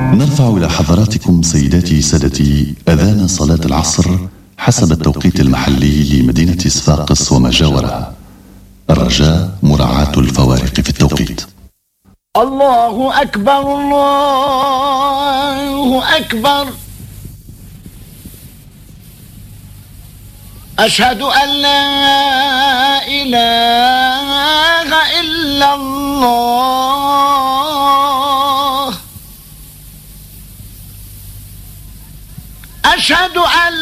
نرفع إلى حضراتكم سيداتي سادتي أذان صلاة العصر حسب التوقيت المحلي لمدينة صفاقس وما جاورها. الرجاء مراعاة الفوارق في التوقيت. الله أكبر الله أكبر، أشهد أن لا إله إلا الله، أشهد أن